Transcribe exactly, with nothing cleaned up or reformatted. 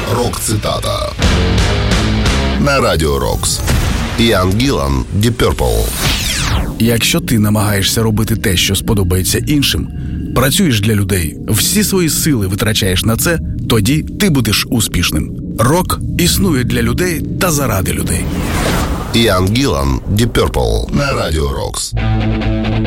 Рок-цитата на Радіо Рокс. Іан Гілан, Deep Purple. Якщо ти намагаєшся робити те, що сподобається іншим, працюєш для людей, всі свої сили витрачаєш на це, тоді ти будеш успішним. Рок існує для людей та заради людей. Іан Гілан, Deep Purple на Радіо Рокс.